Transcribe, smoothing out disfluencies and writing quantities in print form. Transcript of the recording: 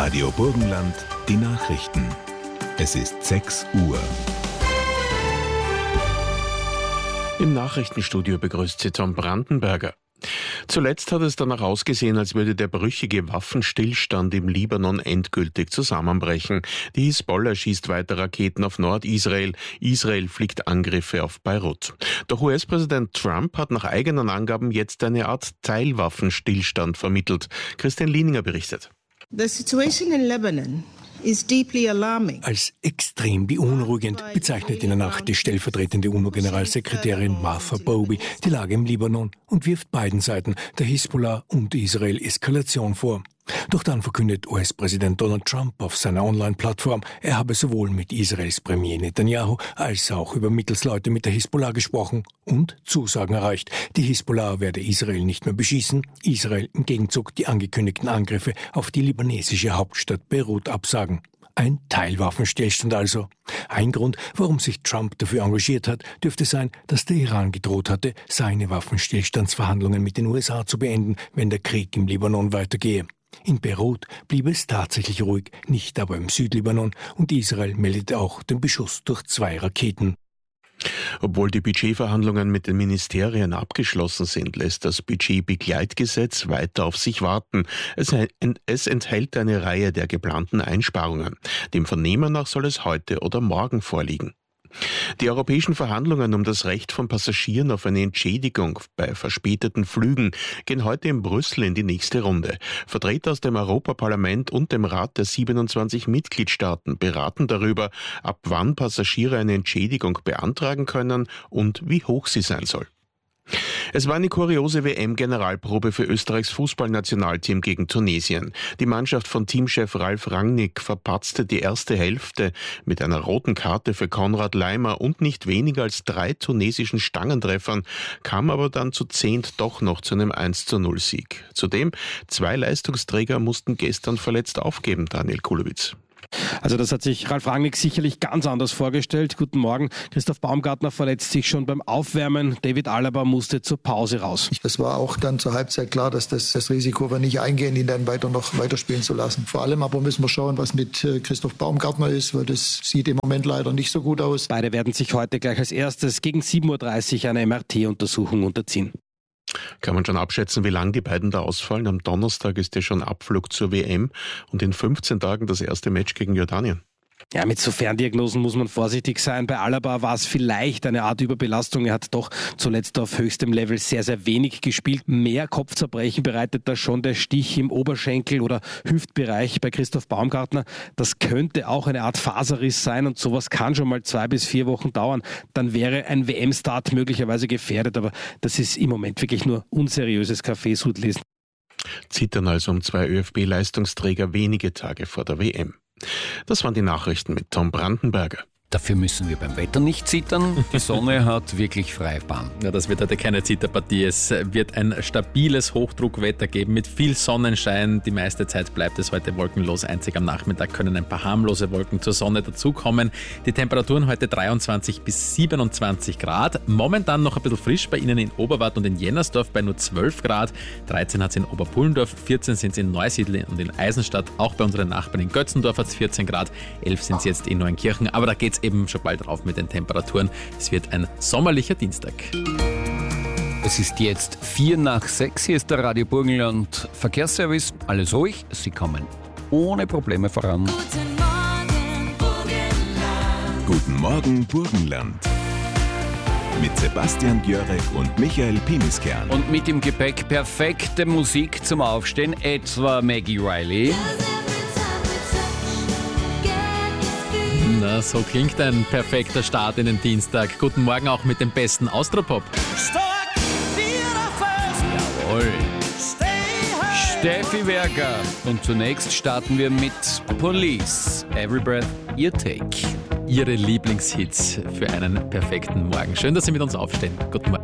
Radio Burgenland, die Nachrichten. Es ist 6 Uhr. Im Nachrichtenstudio begrüßt sie Tom Brandenberger. Zuletzt hat es danach ausgesehen, als würde der brüchige Waffenstillstand im Libanon endgültig zusammenbrechen. Die Hisbollah schießt weiter Raketen auf Nordisrael. Israel fliegt Angriffe auf Beirut. Doch US-Präsident Trump hat nach eigenen Angaben jetzt eine Art Teilwaffenstillstand vermittelt. Christian Lieninger berichtet. The situation in Lebanon is deeply alarming. Als extrem beunruhigend bezeichnet in der Nacht die stellvertretende UNO-Generalsekretärin Martha Bowey die Lage im Libanon und wirft beiden Seiten, der Hisbollah und Israel, Eskalation vor. Doch dann verkündet US-Präsident Donald Trump auf seiner Online-Plattform, er habe sowohl mit Israels Premier Netanyahu als auch über Mittelsleute mit der Hisbollah gesprochen und Zusagen erreicht. Die Hisbollah werde Israel nicht mehr beschießen, Israel im Gegenzug die angekündigten Angriffe auf die libanesische Hauptstadt Beirut absagen. Ein Teilwaffenstillstand also. Ein Grund, warum sich Trump dafür engagiert hat, dürfte sein, dass der Iran gedroht hatte, seine Waffenstillstandsverhandlungen mit den USA zu beenden, wenn der Krieg im Libanon weitergehe. In Beirut blieb es tatsächlich ruhig, nicht aber im Südlibanon, und Israel meldete auch den Beschuss durch 2 Raketen. Obwohl die Budgetverhandlungen mit den Ministerien abgeschlossen sind, lässt das Budgetbegleitgesetz weiter auf sich warten. Es enthält eine Reihe der geplanten Einsparungen. Dem Vernehmen nach soll es heute oder morgen vorliegen. Die europäischen Verhandlungen um das Recht von Passagieren auf eine Entschädigung bei verspäteten Flügen gehen heute in Brüssel in die nächste Runde. Vertreter aus dem Europaparlament und dem Rat der 27 Mitgliedstaaten beraten darüber, ab wann Passagiere eine Entschädigung beantragen können und wie hoch sie sein soll. Es war eine kuriose WM-Generalprobe für Österreichs Fußballnationalteam gegen Tunesien. Die Mannschaft von Teamchef Ralf Rangnick verpatzte die erste Hälfte mit einer roten Karte für Konrad Laimer und nicht weniger als 3 tunesischen Stangentreffern, kam aber dann zu 10 doch noch zu einem 1:0-Sieg. Zudem 2 Leistungsträger mussten gestern verletzt aufgeben, Daniel Kulowitz. Also das hat sich Ralf Rangnick sicherlich ganz anders vorgestellt. Guten Morgen. Christoph Baumgartner verletzt sich schon beim Aufwärmen. David Alaba musste zur Pause raus. Es war auch dann zur Halbzeit klar, dass das Risiko wir nicht eingehen, ihn dann noch weiterspielen zu lassen. Vor allem aber müssen wir schauen, was mit Christoph Baumgartner ist, weil das sieht im Moment leider nicht so gut aus. Beide werden sich heute gleich als erstes gegen 7:30 Uhr einer MRT-Untersuchung unterziehen. Kann man schon abschätzen, wie lange die beiden da ausfallen? Am Donnerstag ist ja schon Abflug zur WM und in 15 Tagen das erste Match gegen Jordanien. Ja, mit so Ferndiagnosen muss man vorsichtig sein. Bei Alaba war es vielleicht eine Art Überbelastung. Er hat doch zuletzt auf höchstem Level sehr, sehr wenig gespielt. Mehr Kopfzerbrechen bereitet da schon der Stich im Oberschenkel- oder Hüftbereich bei Christoph Baumgartner. Das könnte auch eine Art Faserriss sein und sowas kann schon mal 2 bis 4 Wochen dauern. Dann wäre ein WM-Start möglicherweise gefährdet, aber das ist im Moment wirklich nur unseriöses Kaffeesudlesen. Zittern also um 2 ÖFB-Leistungsträger wenige Tage vor der WM. Das waren die Nachrichten mit Tom Brandenberger. Dafür müssen wir beim Wetter nicht zittern. Die Sonne hat wirklich freie Bahn. Ja, das wird heute keine Zitterpartie. Es wird ein stabiles Hochdruckwetter geben mit viel Sonnenschein. Die meiste Zeit bleibt es heute wolkenlos. Einzig am Nachmittag können ein paar harmlose Wolken zur Sonne dazukommen. Die Temperaturen heute 23 bis 27 Grad. Momentan noch ein bisschen frisch bei Ihnen in Oberwart und in Jennersdorf bei nur 12 Grad. 13 hat es in Oberpullendorf, 14 sind es in Neusiedl und in Eisenstadt. Auch bei unseren Nachbarn in Götzendorf hat es 14 Grad. 11 sind es jetzt in Neuenkirchen. Aber da geht es eben schon bald rauf mit den Temperaturen. Es wird ein sommerlicher Dienstag. Es ist jetzt 5:04. Hier ist der Radio Burgenland Verkehrsservice. Alles ruhig, Sie kommen ohne Probleme voran. Guten Morgen, Burgenland. Guten Morgen, Burgenland. Mit Sebastian Gjörek und Michael Piniskern. Und mit im Gepäck perfekte Musik zum Aufstehen, etwa Maggie Riley. Na, so klingt ein perfekter Start in den Dienstag. Guten Morgen auch mit dem besten Austropop. Jawohl. Steffi Werker. Und zunächst starten wir mit Police. Every Breath You Take. Ihre Lieblingshits für einen perfekten Morgen. Schön, dass Sie mit uns aufstehen. Guten Morgen.